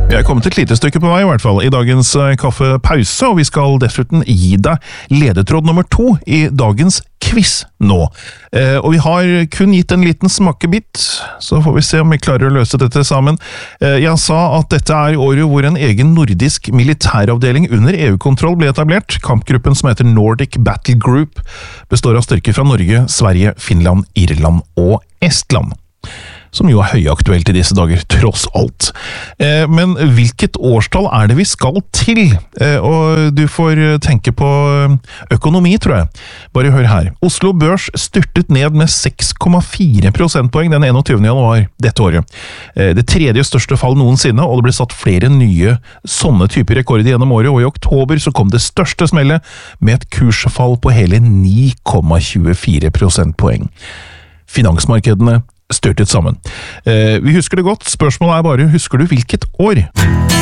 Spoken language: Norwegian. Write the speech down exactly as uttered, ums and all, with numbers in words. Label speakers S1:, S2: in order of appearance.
S1: Vi er kommet et lite stykke på vei i hvert fall i dagens kaffepause, og vi skal dessuten gi deg ledetråd nummer to i dagens quiz nå. Eh, og vi har kun gitt en liten smakebit, så får vi se om vi klarer å løse dette sammen. Eh, jeg sa at dette er året hvor en egen nordisk militæravdeling under E U-kontroll ble etablert. Kampgruppen som heter Nordic Battle Group består av styrker fra Norge, Sverige, Finland, Irland og Estland. Som jo er høyaktuelt i disse dager, tross alt. Eh, men hvilket årstall er det vi skal til? Eh, og du får tenke på økonomi, tror jeg. Bare hør her. Oslo Børs styrtet ned med seks komma fire prosentpoeng den enogtyvende januar dette året. Eh, det tredje største fall noensinne, og det ble satt flere nye sånne typer rekorder gjennom året, og i oktober så kom det største smellet med et kursfall på hele ni komma tjuefire prosentpoeng. Finansmarkedene styrtet sammen. Eh, vi husker det godt, spørsmålet er bare, husker du hvilket år?